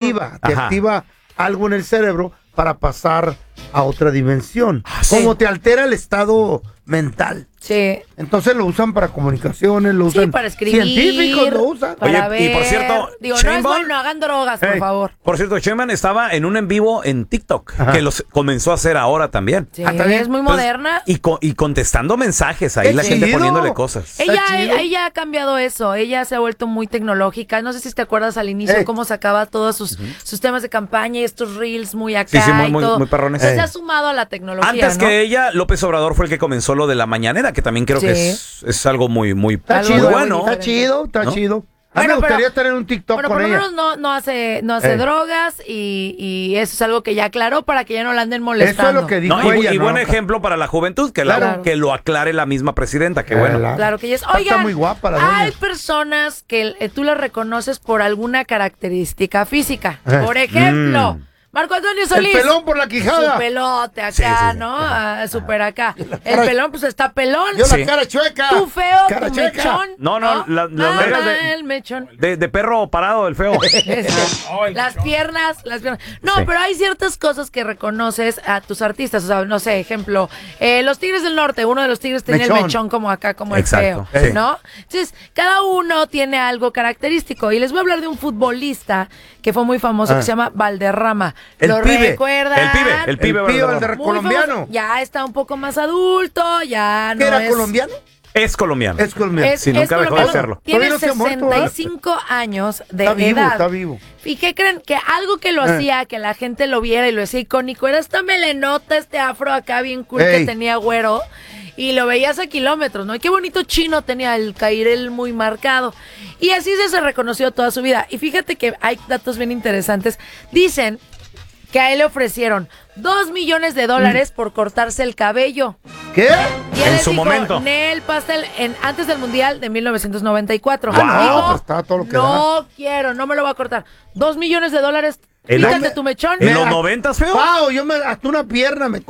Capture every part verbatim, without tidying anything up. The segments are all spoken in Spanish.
activa, te Ajá. activa algo en el cerebro para pasar a otra dimensión. Ah, ¿sí? Como te altera el estado mental. Sí. Entonces lo usan para comunicaciones, lo usan Sí, para escribir. científicos lo usan. Para Oye, y ver. por cierto, Digo, no Shane es Bond- bueno, hagan drogas, por Ey. favor. Por cierto, Sheinbaum estaba en un en vivo en TikTok, Ajá. que los comenzó a hacer ahora también. Sí, Ah, ¿también? es muy Entonces, moderna. Y, co- y contestando mensajes ahí, ¡Qué la gente chido! poniéndole cosas. Está Ella, chido. ella ha cambiado eso, ella se ha vuelto muy tecnológica. No sé si te acuerdas al inicio Ey. cómo sacaba todos sus, sus temas de campaña y estos reels muy acá Sí, sí, muy- y muy- todo. muy perrones. Entonces, Ey. se ha sumado a la tecnología, Antes ¿no? que ella, López Obrador fue el que comenzó lo de la mañanera, que también creo que Sí. es, es algo muy, muy, Está Algo muy chido, bueno. está chido, está ¿No? chido. A mí Bueno, me gustaría pero- estar en un TikTok Bueno, con por lo ella. menos no, no hace, no hace Ey. drogas y, y eso es algo que ya aclaró para que ya no la anden molestando. Eso es lo que dijo No, y, ella. y ¿no? buen ejemplo para la juventud, que, la- Claro. que lo aclare la misma presidenta, que Eh, bueno. la- Claro que ya es. Está Oigan, muy guapa la doña. hay personas que eh, tú las reconoces por alguna característica física. Eh. Por ejemplo, Mm. Marco Antonio El Solís. pelón por la quijada. Su pelote acá, Sí, sí, sí. ¿no? Ah, súper acá. El cara- pelón, pues está pelón. Yo Sí. la cara chueca. Tú feo, Cara tu chueca. mechón. No, no, la- las Mamá, nalgas de- el mechón. De, de perro parado, el feo. Este, las piernas, las piernas. No, Sí. pero hay ciertas cosas que reconoces a tus artistas. O sea, no sé, ejemplo, eh, los Tigres del Norte, uno de los Tigres tenía el Mechón. mechón como acá, como el Exacto, feo, sí. ¿no? Entonces, cada uno tiene algo característico. Y les voy a hablar de un futbolista que fue muy famoso, Ah. que se llama Valderrama. El ¿Lo pibe. recuerdan? El pibe, el El pibe. pibe, Valderrama. el de Muy colombiano. famoso. Ya está un poco más adulto, ya no ¿Qué era es... colombiano? Es colombiano. Es colombiano. Es, Sí, nunca es dejó de colombiano. serlo. Tiene Todavía no se ha muerto, sesenta y cinco años de Está vivo, edad. está vivo. ¿Y qué creen? Que algo que lo Eh. hacía, que la gente lo viera y lo hacía icónico, era esta melenota, este afro acá bien cool Ey. que tenía güero. Y lo veías a kilómetros, ¿no? Y qué bonito chino tenía el cairel muy marcado. Y así se, se reconoció toda su vida. Y fíjate que hay datos bien interesantes. Dicen que a él le ofrecieron dos millones de dólares por cortarse el cabello. ¿Qué? Y él En les su dijo, momento. Nel Pastel, en, antes del Mundial de mil novecientos noventa y cuatro. Ah, no, Dijo, pues estaba todo lo que no quiero, no me lo voy a cortar. Dos millones de dólares, El quítate hombre- tu mechón. ¿En Me- los noventas, feo? Pau, yo me hasta una pierna me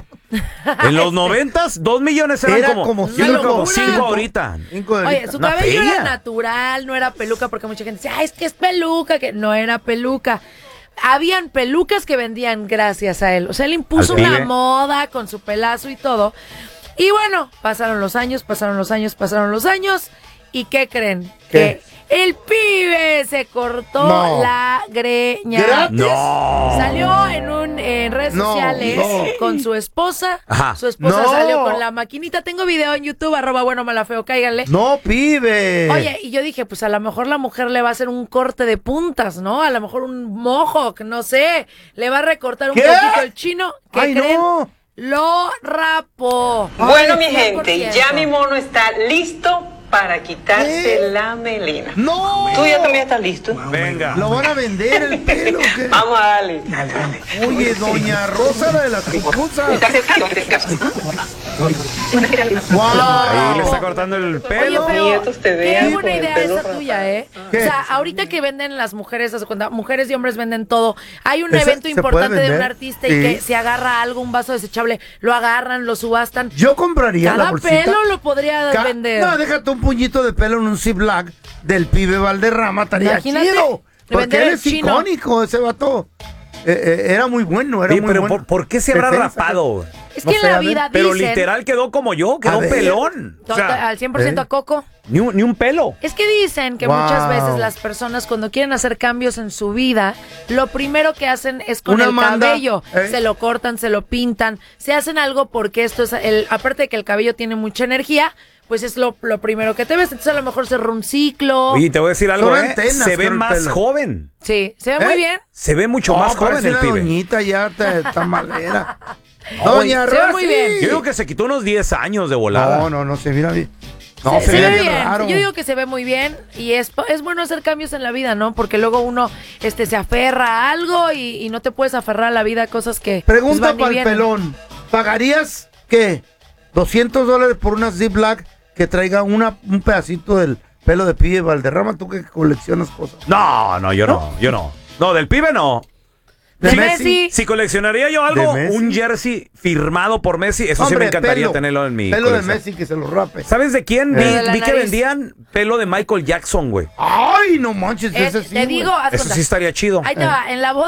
En los noventas, dos millones eran Era como, como cinco, cinco, como cinco. cinco ahorita. Cinco de Oye, lista. su Una cabello feria. era natural, no era peluca, porque mucha gente dice, ah, es que es peluca, que no era peluca. Habían pelucas que vendían gracias a él. O sea, él impuso Al una pibe. moda con su pelazo y todo. Y bueno, pasaron los años, pasaron los años, pasaron los años. ¿Y qué creen? ¿Qué? Que el pibe se cortó No. la greña. ¿Gratis? No. Salió en un en redes No, sociales no. con su esposa. Ajá. Su esposa No. salió con la maquinita. Tengo video en YouTube, arroba bueno mala feo, cáiganle. No, pibe. Oye, y yo dije, pues a lo mejor la mujer le va a hacer un corte de puntas, ¿no? A lo mejor un mohawk, no sé. Le va a recortar un ¿Qué? poquito el chino. ¿Qué Ay, creen? no. Lo rapó. Bueno, mi cien por gente, ciento. ya mi mono está listo para quitarse ¿Qué? la melena. No. ¿Tú ya también estás listo? Venga. Lo van a vender el pelo. ¿Qué? Vamos a darle. Oye, doña Rosa, la de las pupusas. Wow. Ahí le está cortando el Oye, pelo. pero Nietos te qué vean buena con el idea pelo esa rapado. tuya, ¿eh? ¿Qué? O sea, ahorita que venden las mujeres, haz de cuenta, mujeres y hombres venden todo. Hay un ¿Esa evento se puede importante de un vender? artista y Sí. que se agarra algo, un vaso desechable, lo agarran, lo subastan. Yo compraría la Cada bolsita. pelo lo podría Ca- vender. No, déjate un puñito de pelo en un Ziploc del pibe Valderrama, estaría Imagínate, chido. de Porque vender él el es chino. icónico, ese vato. Eh, eh, era muy bueno, era Oye, muy pero bueno. ¿por, por qué se habrá Defensa. rapado? Es No que en sé, a la ver, vida Pero dicen, literal quedó como yo, A quedó ver. pelón. O Total, sea, al cien por ciento ¿eh? a Coco. ni un, ni un pelo. Es que dicen que Wow. muchas veces las personas cuando quieren hacer cambios en su vida, lo primero que hacen es con Una el manda, cabello. ¿eh? Se lo cortan, se lo pintan, se hacen algo porque esto es, el, aparte de que el cabello tiene mucha energía, pues es lo, lo primero que te ves. Entonces a lo mejor cerró un ciclo. Oye, te voy a decir algo, Son ¿eh? antenas Se ve con el más pelo. joven. Sí, se ve ¿Eh? muy bien. Se ve mucho Oh, más joven parece el una pibe. doñita ya te- tamalera. Doña se ve Rosy. muy bien. Yo digo que se quitó unos diez años de volada. No, no, no, se mira bien. No, se, se ve bien bien. raro. Yo digo que se ve muy bien y es, es bueno hacer cambios en la vida, ¿no? Porque luego uno este, se aferra a algo y, y no te puedes aferrar a la vida a cosas que pues, Pregunta van y para el vienen. pelón. ¿Pagarías qué? ¿doscientos dólares por una Ziploc que traiga una, un pedacito del pelo de pibe Valderrama? Tú que coleccionas cosas. No, no, yo no, yo no. No, del pibe no. ¿De De Messi? Messi. Si coleccionaría yo algo, ¿De Messi? un jersey firmado por Messi, eso sí Hombre, me encantaría pelo. tenerlo en mi Pelo de colección. Messi que se lo rape. ¿Sabes de quién? Vi, Eh. De la vi que nariz. vendían pelo de Michael Jackson, güey. Ay, no manches, Eh, ese sí, te güey. digo, haz Eso cuenta. sí estaría chido. Ahí te va, en la boda